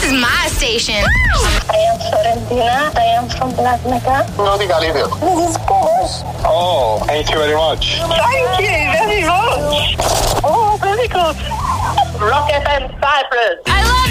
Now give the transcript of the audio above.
is my station. I am Florentina. I am from Las Mecca. No diga líder. This is cool. Oh, thank you very much. Thank you very much. Oh, very good. Rock FM Cyprus. I love